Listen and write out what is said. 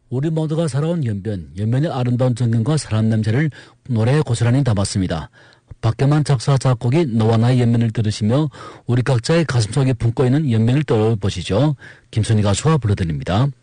우리 모두가 살아온 연변, 연변의 아름다운 전경과 사람 냄새를 노래에 고스란히 담았습니다. 박경만 작사 작곡이 너와 나의 연면을 들으시며 우리 각자의 가슴속에 품고 있는 연면을 떠올려보시죠. 김선희 가수가 불러드립니다.